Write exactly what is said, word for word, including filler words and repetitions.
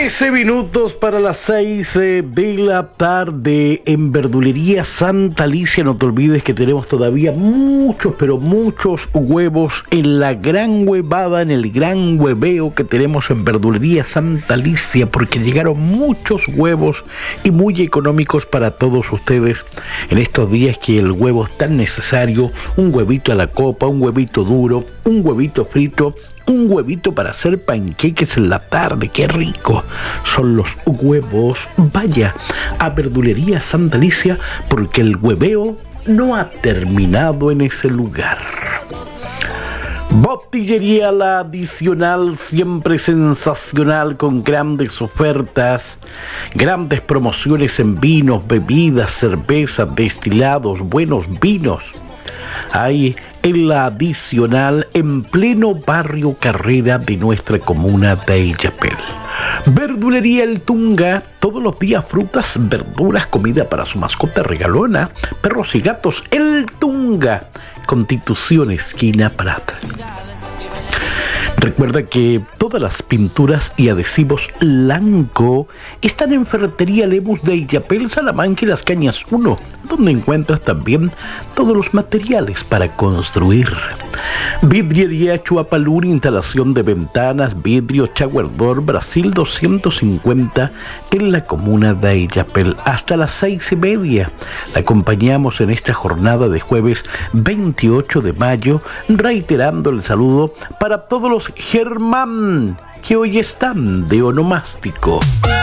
trece minutos para las seis eh, de la tarde en Verdulería Santa Alicia. No te olvides que tenemos todavía muchos, pero muchos huevos en la gran huevada, en el gran hueveo que tenemos en Verdulería Santa Alicia, porque llegaron muchos huevos y muy económicos para todos ustedes en estos días que el huevo es tan necesario. Un huevito a la copa, un huevito duro, un huevito frito, un huevito para hacer panqueques en la tarde. ¡Qué rico son los huevos! Vaya a Verdulería Santa Alicia, porque el hueveo no ha terminado en ese lugar. Botillería La Adicional, siempre sensacional, con grandes ofertas, grandes promociones en vinos, bebidas, cervezas, destilados, buenos vinos. Hay en La Adicional, en pleno barrio Carrera de nuestra comuna de Illapel. Verdulería El Tunga, todos los días frutas, verduras, comida para su mascota regalona, perros y gatos. El Tunga, Constitución, esquina Prat. Recuerda que todas las pinturas y adhesivos Lanco están en Ferretería Lemus de Illapel, Salamanca y Las Cañas uno, donde encuentras también todos los materiales para construir. Vidriería Chuapalur, instalación de ventanas, vidrio, shower door, Brasil doscientos cincuenta, en la comuna de Illapel. Hasta las seis y media. La acompañamos en esta jornada de jueves veintiocho de mayo, reiterando el saludo para todos los Germán que hoy están de onomástico.